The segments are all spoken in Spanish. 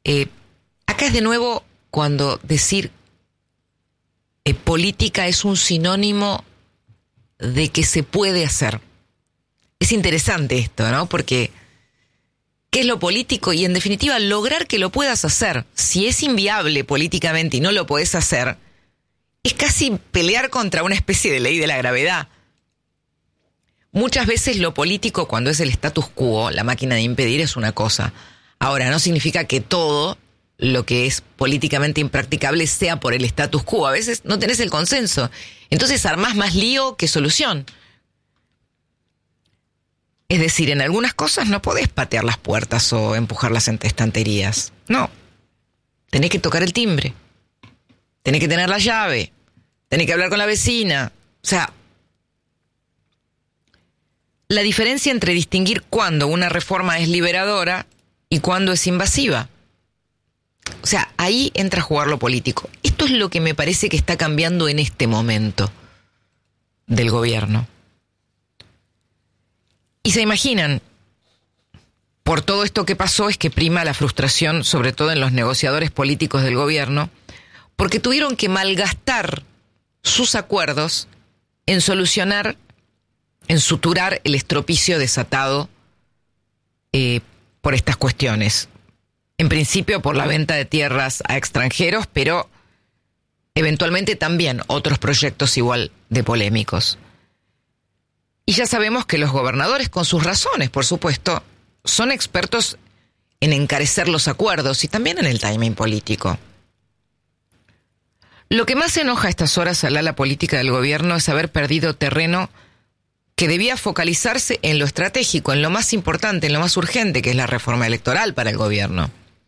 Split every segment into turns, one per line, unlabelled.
Acá es de nuevo cuando decir política es un sinónimo de que se puede hacer. Es interesante esto, ¿no? Porque ¿qué es lo político? Y en definitiva, lograr que lo puedas hacer. Si es inviable políticamente y no lo podés hacer, es casi pelear contra una especie de ley de la gravedad. Muchas veces lo político, cuando es el status quo, la máquina de impedir, es una cosa. Ahora, no significa que todo lo que es políticamente impracticable sea por el status quo. A veces no tenés el consenso. Entonces armás más lío que solución. Es decir, en algunas cosas no podés patear las puertas o empujarlas entre estanterías. No. Tenés que tocar el timbre. Tenés que tener la llave. Tenés que hablar con la vecina. O sea, la diferencia entre distinguir cuándo una reforma es liberadora y cuándo es invasiva. O sea, ahí entra a jugar lo político. Esto es lo que me parece que está cambiando en este momento del gobierno. Y se imaginan, por todo esto que pasó es que prima la frustración, sobre todo en los negociadores políticos del gobierno, porque tuvieron que malgastar sus acuerdos en solucionar, en suturar el estropicio desatado por estas cuestiones. En principio por la venta de tierras a extranjeros, pero eventualmente también otros proyectos igual de polémicos. Y ya sabemos que los gobernadores, con sus razones, por supuesto, son expertos en encarecer los acuerdos y también en el timing político. Lo que más enoja a estas horas al ala política del gobierno es haber perdido terreno que debía focalizarse en lo estratégico, en lo más importante, en lo más urgente, que es la reforma electoral para el gobierno.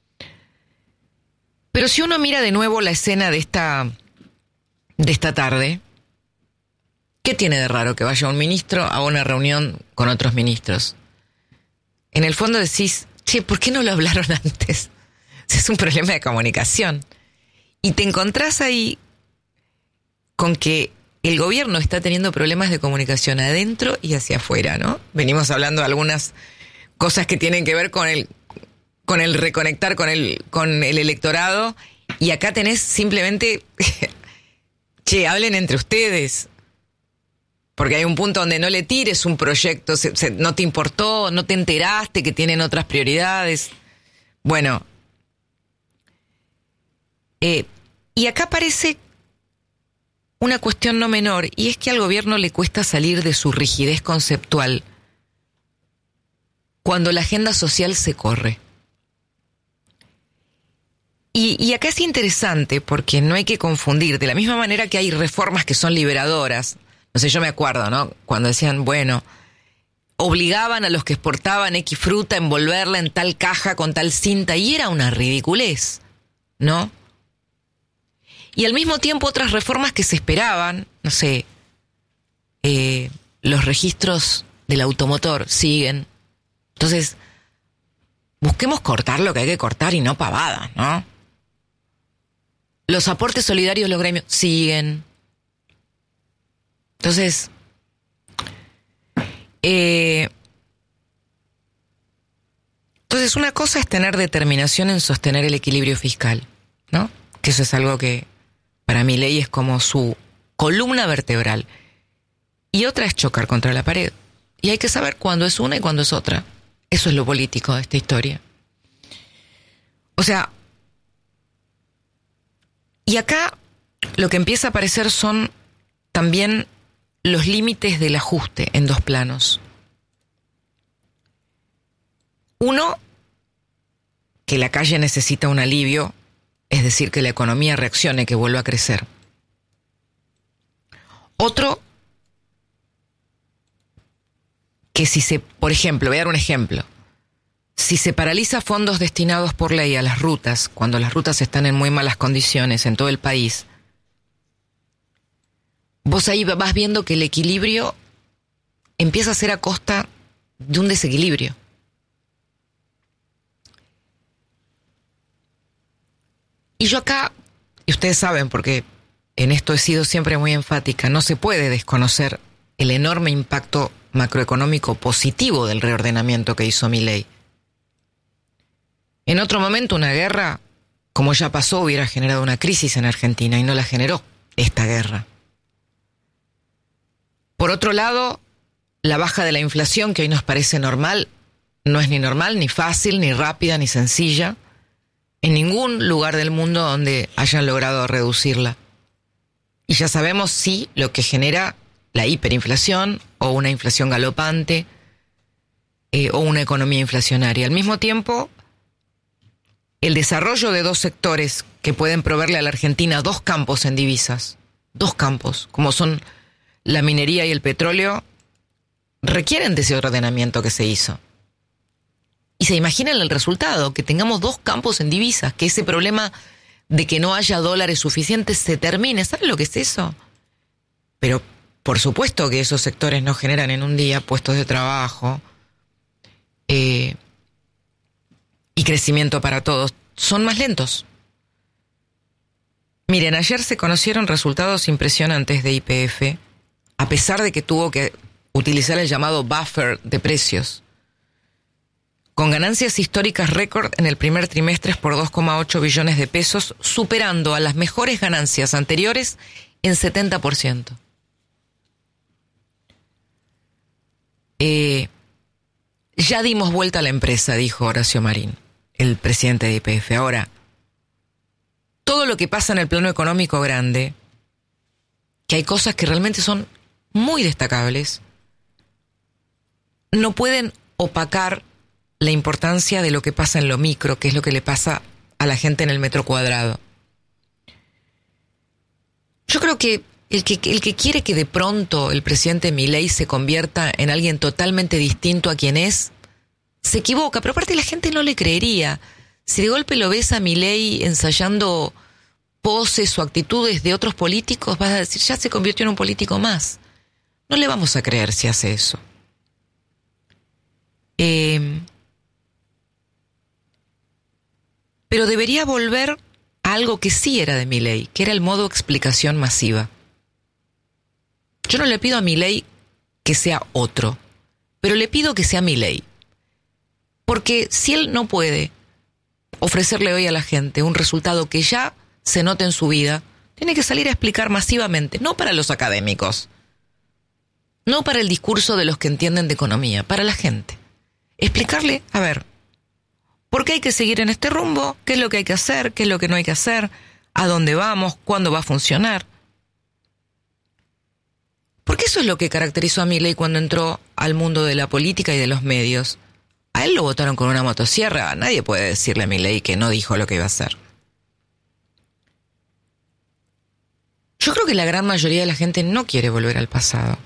Pero si uno mira de nuevo la escena de esta tarde, ¿qué tiene de raro que vaya un ministro a una reunión con otros ministros? En el fondo decís, che, ¿por qué no lo hablaron antes? Es un problema de comunicación. Y te encontrás ahí con que el gobierno está teniendo problemas de comunicación adentro y hacia afuera, ¿no? Venimos hablando de algunas cosas que tienen que ver con el reconectar con el electorado, y acá tenés simplemente, che, hablen entre ustedes. Porque hay un punto donde no le tires un proyecto, no te importó, no te enteraste que tienen otras prioridades. Bueno, y acá aparece una cuestión no menor, y es que al gobierno le cuesta salir de su rigidez conceptual cuando la agenda social se corre. Y acá es interesante porque no hay que confundir, de la misma manera que hay reformas que son liberadoras. No sé, yo me acuerdo, ¿no? Cuando decían, bueno, obligaban a los que exportaban X fruta a envolverla en tal caja con tal cinta, y era una ridiculez, ¿no? Y al mismo tiempo otras reformas que se esperaban, no sé, los registros del automotor siguen. Entonces, busquemos cortar lo que hay que cortar y no pavadas, ¿no? Los aportes solidarios de los gremios siguen. Entonces, una cosa es tener determinación en sostener el equilibrio fiscal, ¿no? Que eso es algo que para Milei es como su columna vertebral. Y otra es chocar contra la pared. Y hay que saber cuándo es una y cuándo es otra. Eso es lo político de esta historia. O sea, y acá lo que empieza a aparecer son también los límites del ajuste en dos planos. Uno, que la calle necesita un alivio, es decir, que la economía reaccione, que vuelva a crecer. Otro, que si se, por ejemplo, voy a dar un ejemplo, si se paraliza fondos destinados por ley a las rutas, cuando las rutas están en muy malas condiciones en todo el país, vos ahí vas viendo que el equilibrio empieza a ser a costa de un desequilibrio. Y yo acá, y ustedes saben, porque en esto he sido siempre muy enfática, no se puede desconocer el enorme impacto macroeconómico positivo del reordenamiento que hizo Milei. En otro momento una guerra, como ya pasó, hubiera generado una crisis en Argentina y no la generó esta guerra. Por otro lado, la baja de la inflación, que hoy nos parece normal, no es ni normal, ni fácil, ni rápida, ni sencilla, en ningún lugar del mundo donde hayan logrado reducirla. Y ya sabemos, sí, lo que genera la hiperinflación o una inflación galopante o una economía inflacionaria. Al mismo tiempo, el desarrollo de dos sectores que pueden proveerle a la Argentina dos campos en divisas, dos campos, como son la minería y el petróleo, requieren de ese ordenamiento que se hizo. Y se imaginan el resultado, que tengamos dos campos en divisas, que ese problema de que no haya dólares suficientes se termine. ¿Saben lo que es eso? Pero por supuesto que esos sectores no generan en un día puestos de trabajo y crecimiento para todos. Son más lentos. Miren, ayer se conocieron resultados impresionantes de YPF, a pesar de que tuvo que utilizar el llamado buffer de precios, con ganancias históricas récord en el primer trimestre por 2,8 billones de pesos, superando a las mejores ganancias anteriores en 70%. Ya dimos vuelta a la empresa, dijo Horacio Marín, el presidente de YPF. Ahora, todo lo que pasa en el plano económico grande, que hay cosas que realmente son muy destacables, no pueden opacar la importancia de lo que pasa en lo micro, que es lo que le pasa a la gente en el metro cuadrado. Yo creo que el que quiere que de pronto el presidente Milei se convierta en alguien totalmente distinto a quien es, se equivoca, pero aparte la gente no le creería. Si de golpe lo ves a Milei ensayando poses o actitudes de otros políticos, vas a decir, ya se convirtió en un político más. No le vamos a creer si hace eso. Pero debería volver a algo que sí era de Milei, que era el modo explicación masiva. Yo no le pido a Milei que sea otro, pero le pido que sea Milei. Porque si él no puede ofrecerle hoy a la gente un resultado que ya se note en su vida, tiene que salir a explicar masivamente, no para los académicos, no para el discurso de los que entienden de economía, para la gente. Explicarle, a ver, ¿por qué hay que seguir en este rumbo? ¿Qué es lo que hay que hacer? ¿Qué es lo que no hay que hacer? ¿A dónde vamos? ¿Cuándo va a funcionar? Porque eso es lo que caracterizó a Milei cuando entró al mundo de la política y de los medios. A él lo votaron con una motosierra. Nadie puede decirle a Milei que no dijo lo que iba a hacer. Yo creo que la gran mayoría de la gente no quiere volver al pasado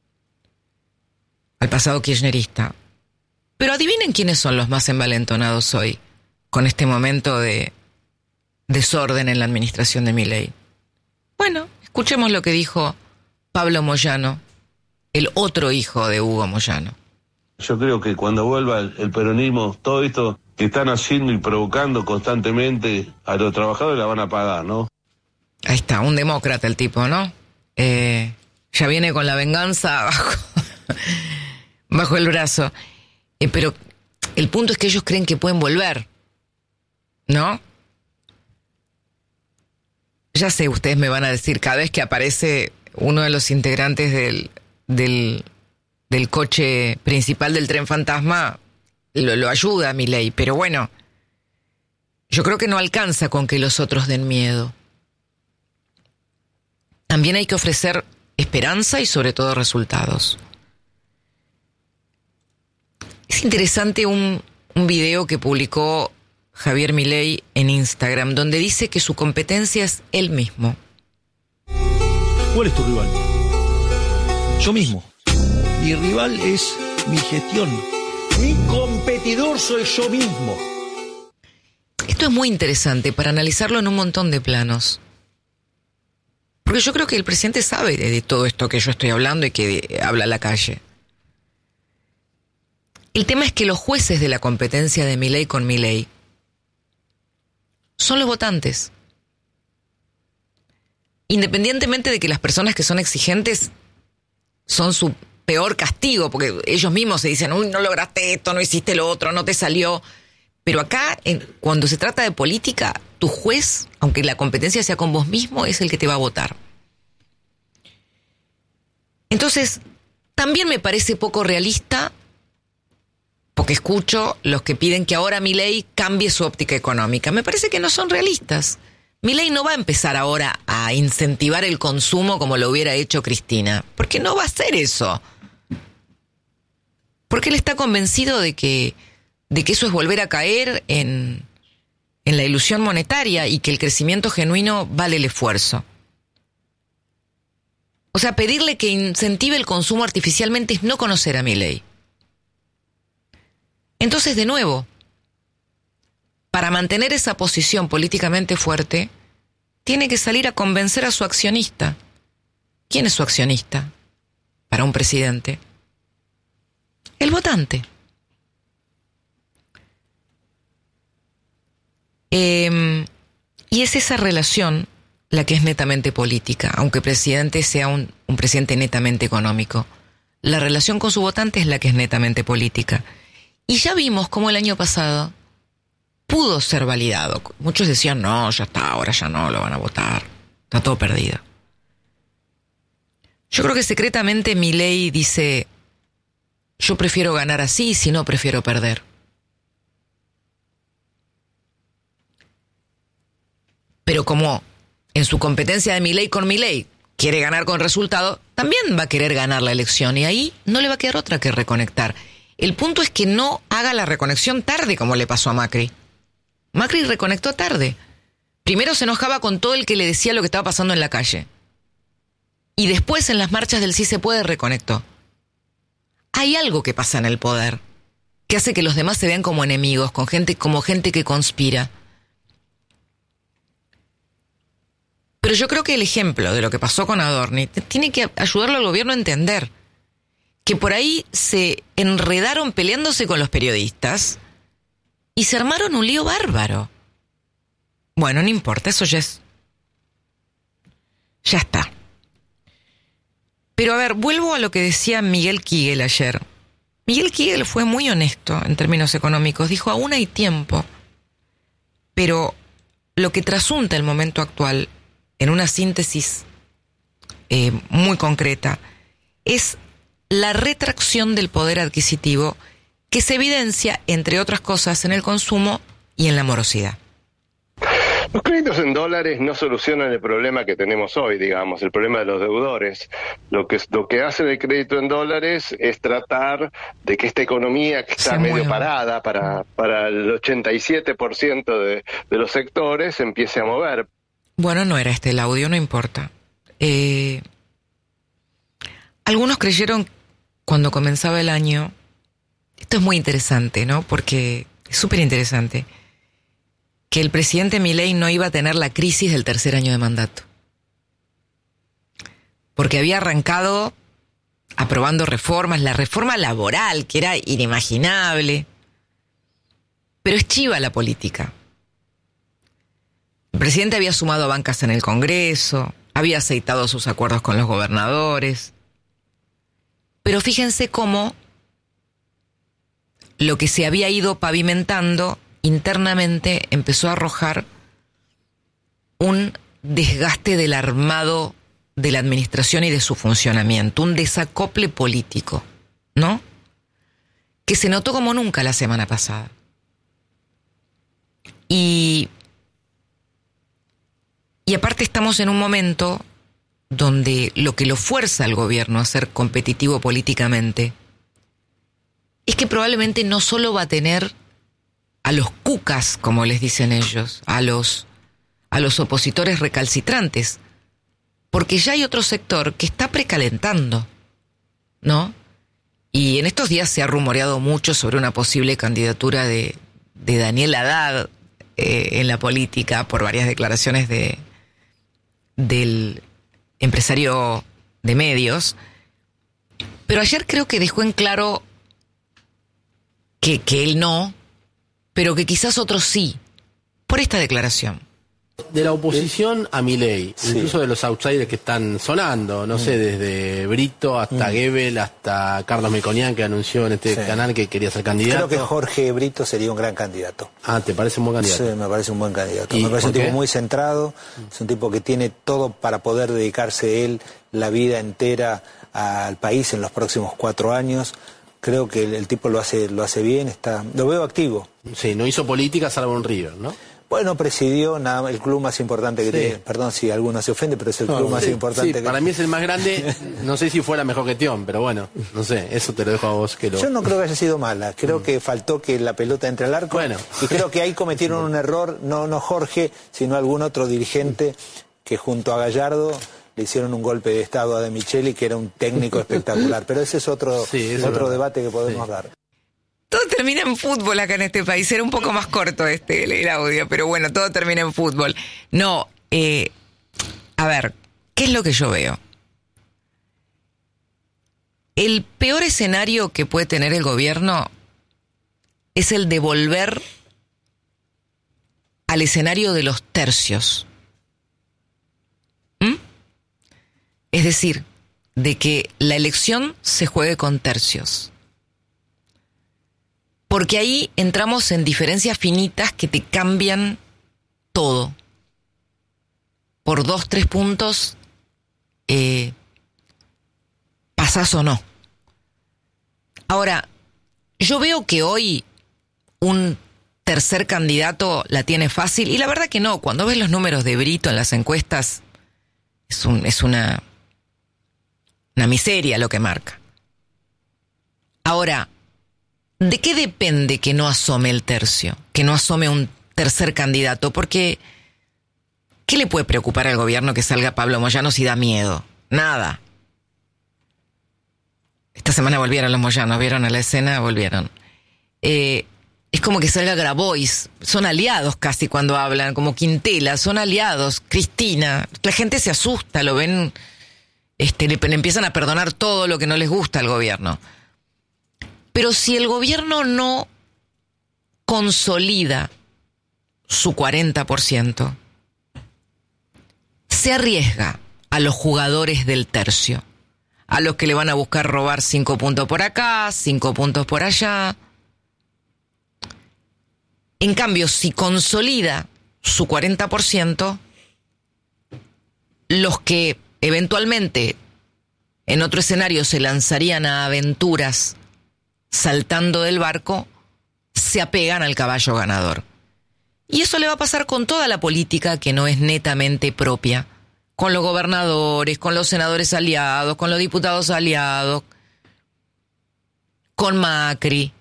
kirchnerista. Pero adivinen quiénes son los más envalentonados hoy, con este momento de desorden en la administración de Milei. Bueno, escuchemos lo que dijo Pablo Moyano, el otro hijo de Hugo Moyano.
Yo creo que cuando vuelva el peronismo, todo esto que están haciendo y provocando constantemente a los trabajadores la van a pagar, ¿no?
Ahí está, un demócrata el tipo, ¿no? Ya viene con la venganza bajo el brazo. Pero el punto es que ellos creen que pueden volver, ¿no? Ya sé, ustedes me van a decir, cada vez que aparece uno de los integrantes del coche principal del tren fantasma, lo ayuda a Milei. Pero bueno, yo creo que no alcanza con que los otros den miedo. También hay que ofrecer esperanza y sobre todo resultados. Es interesante un video que publicó Javier Milei en Instagram, donde dice que su competencia es él mismo.
¿Cuál es tu rival? Yo mismo. Mi rival es mi gestión. Mi competidor soy yo mismo.
Esto es muy interesante para analizarlo en un montón de planos. Porque yo creo que el presidente sabe de todo esto que yo estoy hablando y que habla a la calle. El tema es que los jueces de la competencia de Milei con Milei son los votantes. Independientemente de que las personas que son exigentes son su peor castigo, porque ellos mismos se dicen, uy, no lograste esto, no hiciste lo otro, no te salió. Pero acá, cuando se trata de política, tu juez, aunque la competencia sea con vos mismo, es el que te va a votar. Entonces, también me parece poco realista, porque escucho los que piden que ahora Milei cambie su óptica económica. Me parece que no son realistas. Milei no va a empezar ahora a incentivar el consumo como lo hubiera hecho Cristina, porque no va a hacer eso. Porque él está convencido de que eso es volver a caer en la ilusión monetaria y que el crecimiento genuino vale el esfuerzo. O sea, pedirle que incentive el consumo artificialmente es no conocer a Milei. Entonces, de nuevo, para mantener esa posición políticamente fuerte, tiene que salir a convencer a su accionista. ¿Quién es su accionista para un presidente? El votante. Y es esa relación la que es netamente política, aunque el presidente sea un presidente netamente económico. La relación con su votante es la que es netamente política. Y ya vimos cómo el año pasado pudo ser validado. Muchos decían, no, ya está, ahora ya no lo van a votar. Está todo perdido. Yo creo que secretamente Milei dice, yo prefiero ganar así, si no prefiero perder. Pero como en su competencia de Milei con Milei quiere ganar con resultado, también va a querer ganar la elección y ahí no le va a quedar otra que reconectar. El punto es que no haga la reconexión tarde como le pasó a Macri. Macri reconectó tarde. Primero se enojaba con todo el que le decía lo que estaba pasando en la calle. Y después en las marchas del Sí se puede reconectó. Hay algo que pasa en el poder que hace que los demás se vean como enemigos, como gente que conspira. Pero yo creo que el ejemplo de lo que pasó con Adorni tiene que ayudarlo al gobierno a entender que por ahí se enredaron peleándose con los periodistas y se armaron un lío bárbaro. Bueno, no importa, eso ya está. Pero a ver, vuelvo a lo que decía Miguel Kigel ayer. Miguel Kigel fue muy honesto en términos económicos. Dijo, aún hay tiempo. Pero lo que trasunta el momento actual, en una síntesis muy concreta, es la retracción del poder adquisitivo que se evidencia, entre otras cosas, en el consumo y en la morosidad.
Los créditos en dólares no solucionan el problema que tenemos hoy, digamos, el problema de los deudores. Lo que hace el crédito en dólares es tratar de que esta economía que está medio parada para el 87% de los sectores empiece a mover.
Bueno, no era este el audio, no importa. Algunos creyeron cuando comenzaba el año, esto es muy interesante, ¿no? Porque es súper interesante, que el presidente Milei no iba a tener la crisis del tercer año de mandato. Porque había arrancado aprobando reformas, la reforma laboral, que era inimaginable. Pero es chiva la política. El presidente había sumado bancas en el Congreso, había aceitado sus acuerdos con los gobernadores. Pero fíjense cómo lo que se había ido pavimentando internamente empezó a arrojar un desgaste del armado de la administración y de su funcionamiento, un desacople político, ¿no? Que se notó como nunca la semana pasada. Y aparte estamos en un momento donde lo que lo fuerza al gobierno a ser competitivo políticamente es que probablemente no solo va a tener a los cucas, como les dicen ellos, a los opositores recalcitrantes, porque ya hay otro sector que está precalentando, ¿no? Y en estos días se ha rumoreado mucho sobre una posible candidatura de Daniel Haddad en la política por varias declaraciones del empresario de medios. Pero ayer creo que dejó en claro que él no, pero que quizás otros sí, por esta declaración.
De la oposición a Milei, incluso de los outsiders que están sonando, no sé, desde Brito hasta Goebbels, hasta Carlos Melconian, que anunció en este canal que quería ser candidato.
Creo que Jorge Brito sería un gran candidato.
Ah, ¿te parece un buen candidato?
Sí, me parece un buen candidato.
¿Y
me parece un
por qué?
tipo muy centrado, es un tipo que tiene todo para poder dedicarse él la vida entera al país en los próximos 4 años. Creo que el tipo lo hace bien, lo veo activo.
Sí, no hizo política salvo en River, ¿no?
Bueno, presidió el club más importante que tiene. Perdón si alguno se ofende, pero es el club más importante que
para mí es el más grande. No sé si fuera mejor que Tión, pero bueno, no sé, eso te lo dejo a vos.
Yo no creo que haya sido mala. Creo que faltó que la pelota entre al arco.
Bueno.
Y creo que ahí cometieron un error, no Jorge, sino algún otro dirigente que junto a Gallardo le hicieron un golpe de estado a De Micheli, que era un técnico espectacular. Pero ese es otro debate que podemos dar.
Todo termina en fútbol acá en este país. Era un poco más corto el audio, pero bueno, todo termina en fútbol. No, a ver, ¿qué es lo que yo veo? El peor escenario que puede tener el gobierno es el de volver al escenario de los tercios. Es decir, de que la elección se juegue con tercios. Porque ahí entramos en diferencias finitas que te cambian todo. Por 2, 3 puntos, pasás o no. Ahora, yo veo que hoy un tercer candidato la tiene fácil, y la verdad que no. Cuando ves los números de Brito en las encuestas, es una miseria lo que marca. Ahora, ¿de qué depende que no asome el tercio? Que no asome un tercer candidato. Porque, ¿qué le puede preocupar al gobierno que salga Pablo Moyano si da miedo? Nada. Esta semana volvieron los Moyanos, ¿vieron a la escena? Volvieron. Es como que salga Grabois. Son aliados casi cuando hablan, como Quintela, son aliados. Cristina. La gente se asusta, lo ven, le empiezan a perdonar todo lo que no les gusta al gobierno. Pero si el gobierno no consolida su 40%, se arriesga a los jugadores del tercio, a los que le van a buscar robar 5 puntos por acá, 5 puntos por allá. En cambio, si consolida su 40%, los que eventualmente en otro escenario se lanzarían a aventuras saltando del barco, se apegan al caballo ganador. Y eso le va a pasar con toda la política que no es netamente propia, con los gobernadores, con los senadores aliados, con los diputados aliados, con Macri.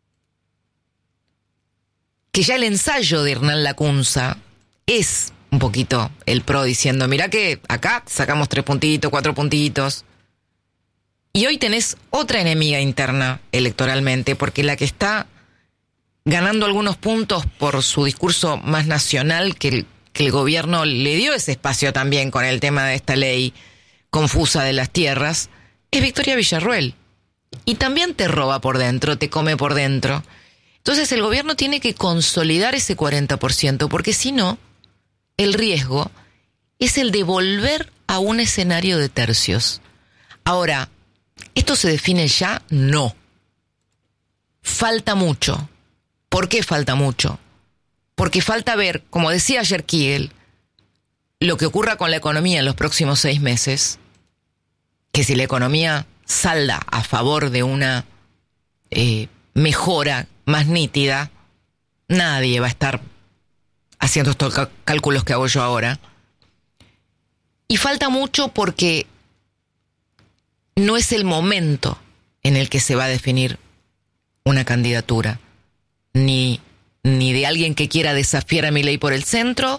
Que ya el ensayo de Hernán Lacunza es un poquito el PRO diciendo, mirá que acá sacamos 3 puntitos, 4 puntitos. Y hoy tenés otra enemiga interna electoralmente, porque la que está ganando algunos puntos por su discurso más nacional, que el gobierno le dio ese espacio también con el tema de esta ley confusa de las tierras, es Victoria Villarruel. Y también te roba por dentro, te come por dentro. Entonces el gobierno tiene que consolidar ese 40%, porque si no, el riesgo es el de volver a un escenario de tercios. Ahora, ¿esto se define ya? No. Falta mucho. ¿Por qué falta mucho? Porque falta ver, como decía ayer Kiel, lo que ocurra con la economía en los próximos 6 meses, que si la economía salda a favor de una mejora más nítida, nadie va a estar haciendo estos cálculos que hago yo ahora. Y falta mucho porque no es el momento en el que se va a definir una candidatura, ni de alguien que quiera desafiar a Milei por el centro,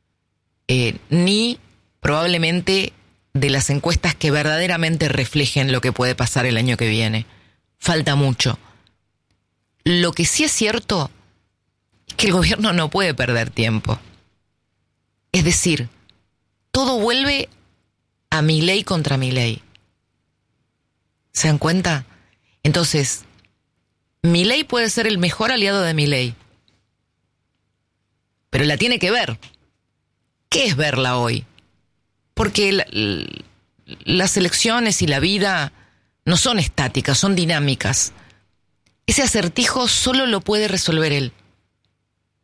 ni probablemente de las encuestas que verdaderamente reflejen lo que puede pasar el año que viene. Falta mucho. Lo que sí es cierto es que el gobierno no puede perder tiempo. Es decir, todo vuelve a Milei contra Milei. ¿Se dan cuenta? Entonces, Milei puede ser el mejor aliado de Milei, pero la tiene que ver. ¿qué es verla hoy? Porque las elecciones y la vida no son estáticas, son dinámicas. Ese acertijo solo lo puede resolver él.